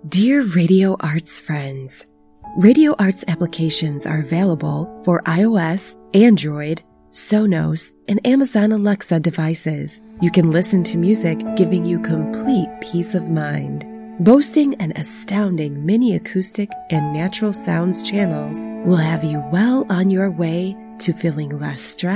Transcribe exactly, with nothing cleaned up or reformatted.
Dear Radio Arts friends, Radio Arts applications are available for iOS, Android, Sonos, and Amazon Alexa devices. You can listen to music, giving you complete peace of mind. Boasting an astounding mini acoustic and natural sounds channels will have you well on your way to feeling less stressed